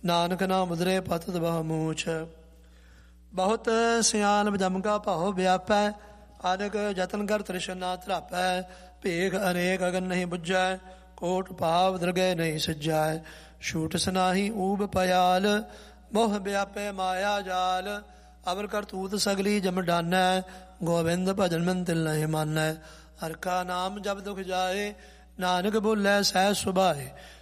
ਨਾਨਕ ਨਾਮ ਉਦਰੇ ਪਤਿਤ ਬਹੁ ਮੂਛ। ਬਹੁਤ ਸਿਆਣਪ ਜਮ ਕਾ ਭਾਉ ਵਿਆਪੈ, ਅਨਕ ਜਤਨ ਕਰ ਤ੍ਰਿਸ਼ਨਾ ਧਰਾਪੈ। ਭੇਖ ਅਨੇਕ ਅਗਨ ਨਹੀਂ ਬੁੱਝੈ, ਕੋਟ ਭਾਵ ਦਰਗਹਿ ਨਹੀਂ ਸੱਜੈ। ਛੂਟ ਸਨਾਹੀ ਊਬ ਪਿਆਲ, ਮੋਹ ਵਿਆਪੈ ਮਾਇਆ ਜਾਲ। ਅਵਰ ਕਰਤੂਤ ਸਗਲੀ ਜਮ ਡਾਨੈ, ਗੋਬਿੰਦ ਭਜਨ ਮਨ ਤਿਲ ਨਹੀਂ ਮਾਨੈ। ਹਰਿ ਕਾ ਨਾਮ ਜਬ ਦੁਖ ਜਾਏ, ਨਾਨਕ ਬੋਲੇ ਸਹਿ ਸੁਭਾਏ।